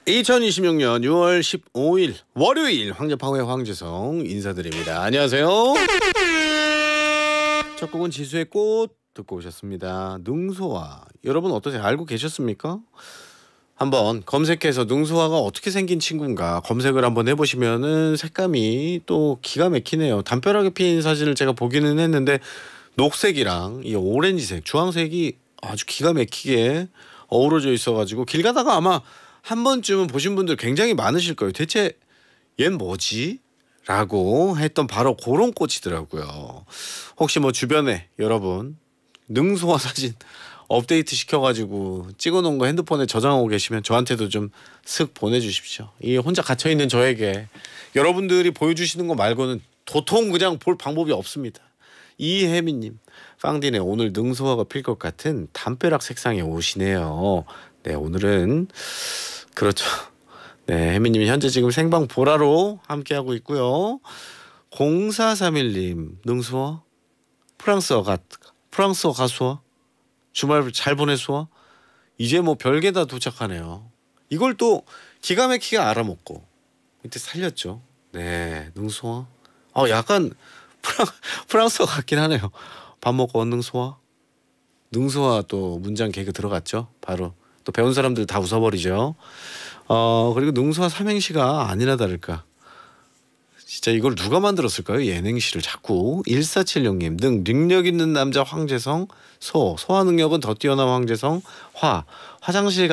2026년 6월 15일 월요일 황제파고의 황재성 인사드립니다. 안녕하세요. 첫 곡은 지수의 꽃 듣고 오셨습니다. 능소화 여러분 어떠세요? 알고 계셨습니까? 한번 검색해서 능소화가 어떻게 생긴 친구인가 검색을 한번 해보시면은 색감이 또 기가 막히네요. 담벼락에 피인 사진을 제가 보기는 했는데 녹색이랑 이 오렌지색, 주황색이 아주 기가 막히게 어우러져 있어가지고 길 가다가 아마 한 번쯤은 보신 분들 굉장히 많으실 거예요. 대체 얜 뭐지? 라고 했던 바로 그런 꽃이더라고요. 혹시 뭐 주변에 여러분 능소화 사진 업데이트 시켜가지고 찍어놓은 거 핸드폰에 저장하고 계시면 저한테도 좀 슥 보내주십시오. 이 혼자 갇혀있는 저에게 여러분들이 보여주시는 거 말고는 도통 그냥 볼 방법이 없습니다. 이혜민님, 빵디네 오늘 능소화가 필 것 같은 담벼락 색상의 옷이네요. 네, 오늘은 그렇죠. 네, 혜민님이 현재 지금 생방 보라로 함께하고 있고요. 0431님, 능소화? 프랑스어 가수와? 주말 잘 보내수와? 이제 뭐 별게 다 도착하네요. 이걸 또 기가 막히게 알아먹고 이때 살렸죠. 네, 능소화? 약간 프랑스어 같긴 하네요. 밥 먹고 능소화? 능소화 또 문장 개그 들어갔죠. 바로 또 배운 사람들 다 웃어버리죠. 그리고 능소화 삼행시가 아니나 다를까. 진짜 이걸 누가 만들었을까요? 예능시를 자꾸. 1476님 능력 있는 남자 황재성. 소화 능력은 더 뛰어난 황재성. 화장실